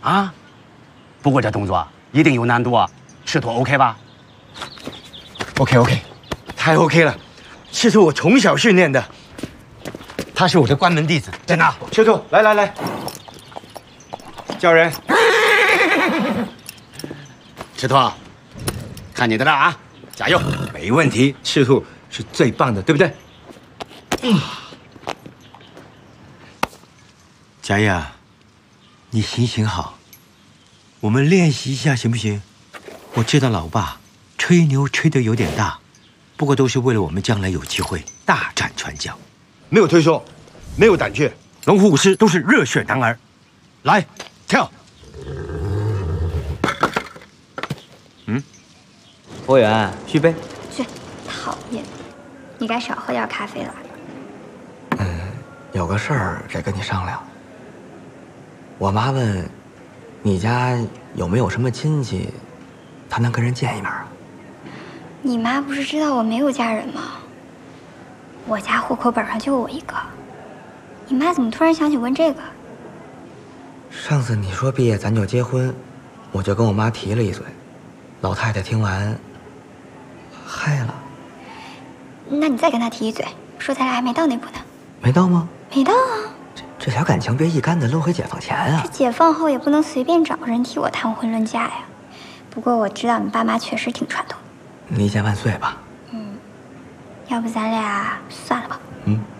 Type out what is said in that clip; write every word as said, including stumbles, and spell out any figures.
啊！不过这动作一定有难度啊，赤兔 OK 吧 ？OK OK， 太 OK 了，赤兔我从小训练的，他是我的关门弟子， 真的。 赤兔，来来来，叫人。 赤兔，看你的了啊，加油！ 没问题，赤兔是最棒的，对不对？嗯。佳叶，你行行好，我们练习一下行不行？我知道老爸吹牛吹得有点大，不过都是为了我们将来有机会大展拳脚。没有退缩，没有胆怯，龙虎武师都是热血男儿。来，跳！嗯， 服务员，续杯。 去，讨厌！你该少喝点咖啡了。 嗯，有个事儿得跟你商量。我妈问，你家有没有什么亲戚，她能跟人见一面啊？ 你妈不是知道我没有家人吗？我家户口本上就我一个。你妈怎么突然想起问这个？ 上次你说毕业咱就结婚，我就跟我妈提了一嘴，老太太听完，嗨了。 那你再跟她提一嘴，说咱俩还没到那步呢。 没到吗？ 没到啊。 这小感情别一竿子抡回解放前啊！ 这解放后也不能随便找人替我谈婚论嫁呀。不过我知道你爸妈确实挺传统。 你一见万岁吧。 嗯，要不咱俩算了吧。 嗯。